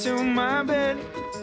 to my bed.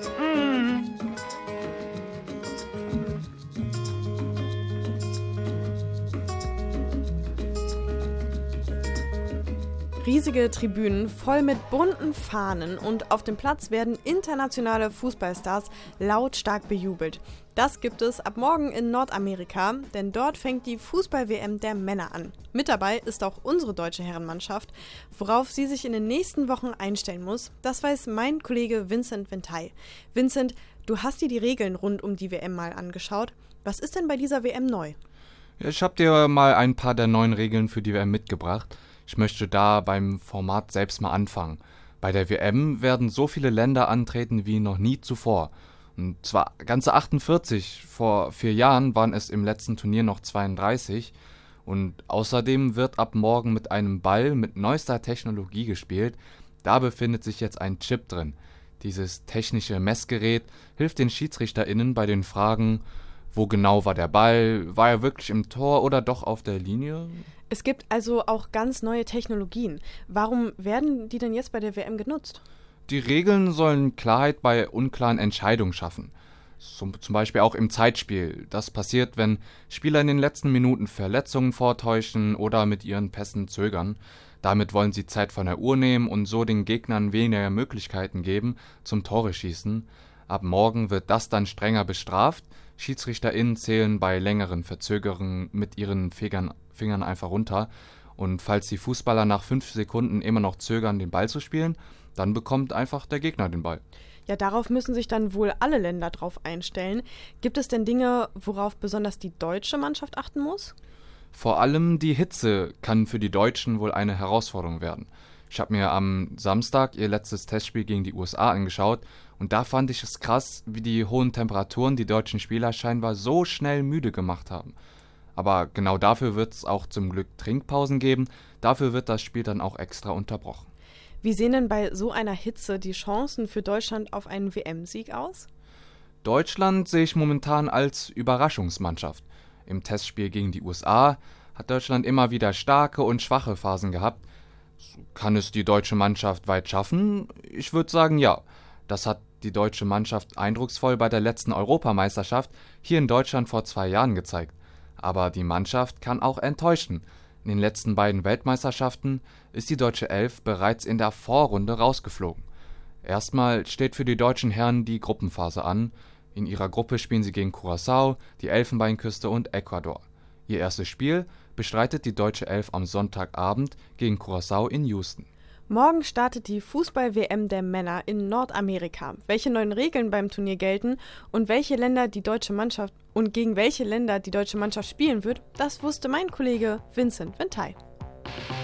Riesige Tribünen voll mit bunten Fahnen und auf dem Platz werden internationale Fußballstars lautstark bejubelt. Das gibt es ab morgen in Nordamerika, denn dort fängt die Fußball-WM der Männer an. Mit dabei ist auch unsere deutsche Herrenmannschaft. Worauf sie sich in den nächsten Wochen einstellen muss, das weiß mein Kollege Vincent Ventay. Vincent, du hast dir die Regeln rund um die WM mal angeschaut. Was ist denn bei dieser WM neu? Ja, ich habe dir mal ein paar der neuen Regeln für die WM mitgebracht. Ich möchte da beim Format selbst mal anfangen. Bei der WM werden so viele Länder antreten wie noch nie zuvor. Und zwar ganze 48. Vor 4 Jahren waren es im letzten Turnier noch 32. Und außerdem wird ab morgen mit einem Ball mit neuester Technologie gespielt. Da befindet sich jetzt ein Chip drin. Dieses technische Messgerät hilft den SchiedsrichterInnen bei den Fragen: Wo genau war der Ball? War er wirklich im Tor oder doch auf der Linie? Es gibt also auch ganz neue Technologien. Warum werden die denn jetzt bei der WM genutzt? Die Regeln sollen Klarheit bei unklaren Entscheidungen schaffen. Zum Beispiel auch im Zeitspiel. Das passiert, wenn Spieler in den letzten Minuten Verletzungen vortäuschen oder mit ihren Pässen zögern. Damit wollen sie Zeit von der Uhr nehmen und so den Gegnern weniger Möglichkeiten geben zum Tore-Schießen. Ab morgen wird das dann strenger bestraft. SchiedsrichterInnen zählen bei längeren Verzögerungen mit ihren Fingern einfach runter. Und falls die Fußballer nach 5 Sekunden immer noch zögern, den Ball zu spielen, dann bekommt einfach der Gegner den Ball. Ja, darauf müssen sich dann wohl alle Länder drauf einstellen. Gibt es denn Dinge, worauf besonders die deutsche Mannschaft achten muss? Vor allem die Hitze kann für die Deutschen wohl eine Herausforderung werden. Ich habe mir am Samstag ihr letztes Testspiel gegen die USA angeschaut und da fand ich es krass, wie die hohen Temperaturen die deutschen Spieler scheinbar so schnell müde gemacht haben. Aber genau dafür wird es auch zum Glück Trinkpausen geben, dafür wird das Spiel dann auch extra unterbrochen. Wie sehen denn bei so einer Hitze die Chancen für Deutschland auf einen WM-Sieg aus? Deutschland sehe ich momentan als Überraschungsmannschaft. Im Testspiel gegen die USA hat Deutschland immer wieder starke und schwache Phasen gehabt. Kann es die deutsche Mannschaft weit schaffen? Ich würde sagen, ja. Das hat die deutsche Mannschaft eindrucksvoll bei der letzten Europameisterschaft hier in Deutschland vor 2 Jahren gezeigt. Aber die Mannschaft kann auch enttäuschen. In den letzten beiden Weltmeisterschaften ist die deutsche Elf bereits in der Vorrunde rausgeflogen. Erstmal steht für die deutschen Herren die Gruppenphase an. In ihrer Gruppe spielen sie gegen Curaçao, die Elfenbeinküste und Ecuador. Ihr erstes Spiel bestreitet die deutsche Elf am Sonntagabend gegen Curaçao in Houston. Morgen startet die Fußball-WM der Männer in Nordamerika. Welche neuen Regeln beim Turnier gelten und welche Länder die deutsche Mannschaft und gegen welche Länder die deutsche Mannschaft spielen wird, das wusste mein Kollege Vincent Ventay.